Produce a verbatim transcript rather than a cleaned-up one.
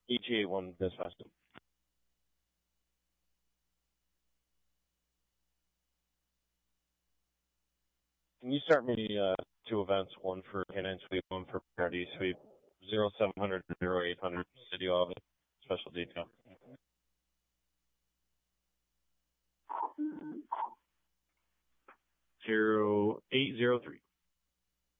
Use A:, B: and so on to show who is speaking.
A: E G eight one dispatch. Can you start me uh, two events, one for Canine Sweep, one for Parody Sweep, zero seven hundred and zero eight hundred, City of Special Detail. Zero eight zero three.